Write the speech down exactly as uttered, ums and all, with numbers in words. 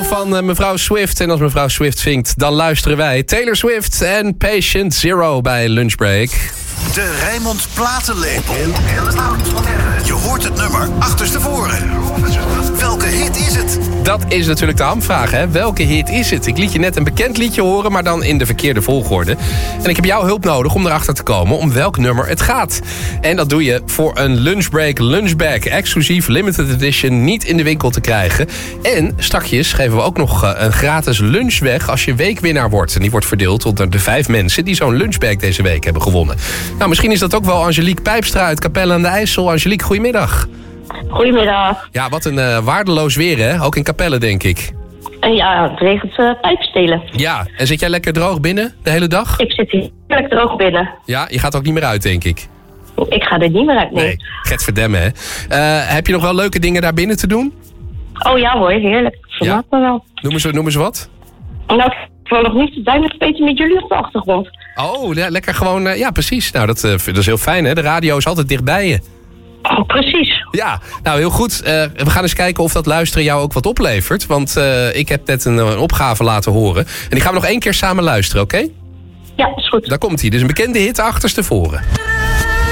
van uh, mevrouw Swift. En als mevrouw Swift zingt, dan luisteren wij. Taylor Swift en Patient Zero bij Lunchbreak. De Rijnmond Platenlepel. Je hoort het nummer achterstevoren. Welke hit is het? Dat is natuurlijk de hamvraag, hè? Welke hit is het? Ik liet je net een bekend liedje horen, maar dan in de verkeerde volgorde. En ik heb jouw hulp nodig om erachter te komen om welk nummer het gaat. En dat doe je voor een Lunchbreak Lunchbag. Exclusief limited edition, niet in de winkel te krijgen. En strakjes geven we ook nog een gratis lunch weg als je weekwinnaar wordt. En die wordt verdeeld onder de vijf mensen die zo'n lunchbag deze week hebben gewonnen. Nou, misschien is dat ook wel Angelique Pijpstra uit Capelle aan de IJssel. Angelique, goedemiddag. Goedemiddag. Ja, wat een uh, waardeloos weer, hè? Ook in Capelle, denk ik. En ja, het regent uh, pijpstelen. Ja, en zit jij lekker droog binnen de hele dag? Ik zit hier lekker droog binnen. Ja, je gaat ook niet meer uit, denk ik. Ik ga er niet meer uit, nee. Nee, Getverdemme, hè. Uh, heb je nog wel leuke dingen daar binnen te doen? Oh ja hoor, heerlijk. Vermaak Ja? me wel. Noemen ze, noemen ze wat? Nou, ik wil nog niet te zijn met Peter met jullie op de achtergrond. Oh, ja, lekker gewoon... Uh, ja, precies. Nou, dat, uh, dat is heel fijn, hè. De radio is altijd dichtbij je. Oh, precies. Ja, nou heel goed. Uh, we gaan eens kijken of dat luisteren jou ook wat oplevert. Want uh, ik heb net een, een opgave laten horen. En die gaan we nog één keer samen luisteren, oké? Okay? Ja, is goed. Daar komt hij. Dus een bekende hit achterstevoren.